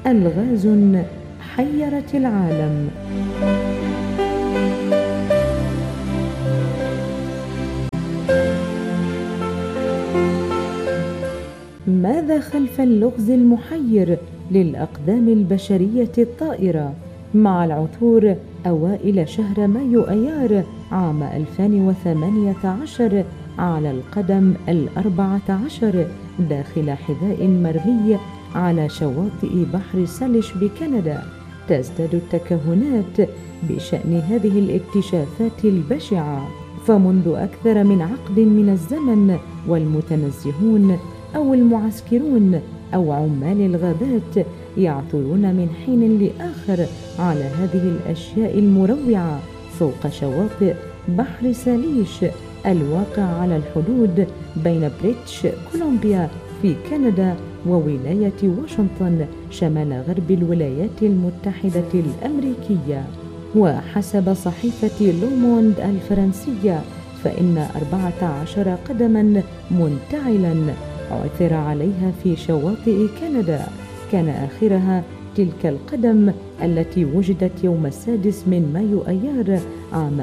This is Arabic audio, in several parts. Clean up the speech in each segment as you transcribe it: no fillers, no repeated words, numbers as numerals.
ألغاز حيرت العالم. ماذا خلف اللغز المحير للأقدام البشرية الطائرة؟ مع العثور أوائل شهر مايو أيار عام 2018 على القدم 14 داخل حذاء مرمي على شواطئ بحر ساليش بكندا، تزداد التكهنات بشأن هذه الاكتشافات البشعة. فمنذ أكثر من عقد من الزمن والمتنزهون أو المعسكرون أو عمال الغابات يعثرون من حين لآخر على هذه الأشياء المروعة فوق شواطئ بحر ساليش الواقع على الحدود بين بريتش كولومبيا في كندا وولاية واشنطن شمال غرب الولايات المتحدة الأمريكية. وحسب صحيفة لوموند الفرنسية فإن 14 قدما منتعلا عثر عليها في شواطئ كندا، كان آخرها تلك القدم التي وجدت يوم 6 مايو أيار عام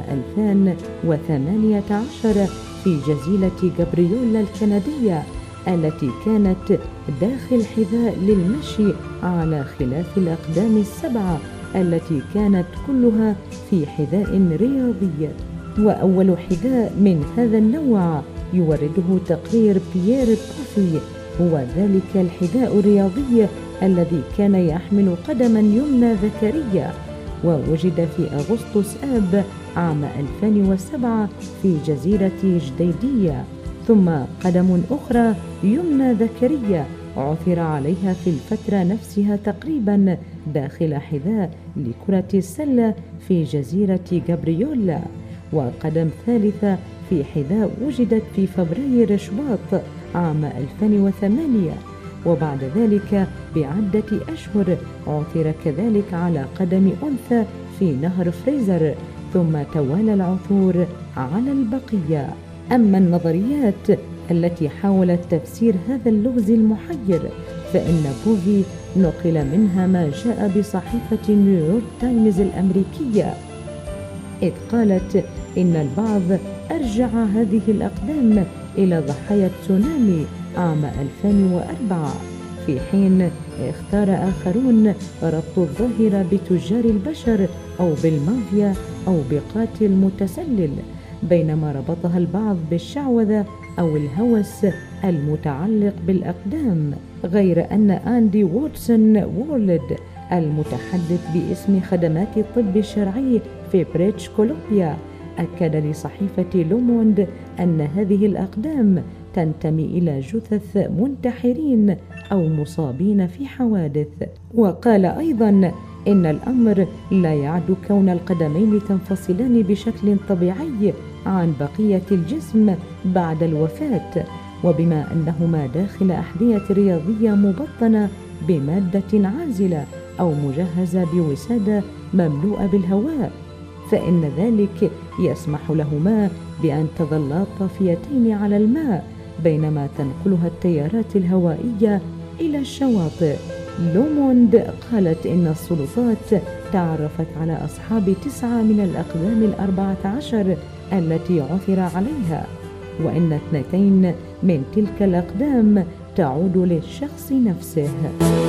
2018 في جزيرة غابريولا الكندية، التي كانت داخل حذاء للمشي على خلاف الأقدام السبعة التي كانت كلها في حذاء رياضي. وأول حذاء من هذا النوع يورده تقرير بيير بوفي هو ذلك الحذاء الرياضي الذي كان يحمل قدما يمنى ذكرية، ووجد في أغسطس آب عام 2007 في جزيرة جديدية. ثم قدم أخرى يمنى ذكرية عثر عليها في الفترة نفسها تقريبا داخل حذاء لكرة السلة في جزيرة غابريولا. وقدم ثالثة في حذاء وجدت في فبراير شباط عام 2008. وبعد ذلك بعدة أشهر عثر كذلك على قدم أنثى في نهر فريزر، ثم توالى العثور على البقية. أما النظريات التي حاولت تفسير هذا اللغز المحير فإن بوفي نقل منها ما جاء بصحيفة نيويورك تايمز الأمريكية، إذ قالت إن البعض أرجع هذه الأقدام إلى ضحايا تسونامي عام 2004، في حين اختار آخرون ربط الظاهرة بتجار البشر أو بالمافيا أو بقاتل متسلل، بينما ربطها البعض بالشعوذة أو الهوس المتعلق بالأقدام. غير أن أندي واتسون وورلد المتحدث باسم خدمات الطب الشرعي في بريتش كولومبيا أكد لصحيفة لوموند أن هذه الأقدام تنتمي إلى جثث منتحرين أو مصابين في حوادث. وقال أيضا إن الأمر لا يعد كون القدمين تنفصلان بشكل طبيعي عن بقية الجسم بعد الوفاة، وبما أنهما داخل أحذية رياضية مبطنة بمادة عازلة أو مجهزة بوسادة مملوءة بالهواء، فإن ذلك يسمح لهما بأن تظلا طافيتين على الماء بينما تنقلها التيارات الهوائية إلى الشواطئ. لوموند قالت إن السلطات تعرفت على أصحاب 9 من الأقدام 14 التي عثر عليها، وإن 2 من تلك الأقدام تعود للشخص نفسه.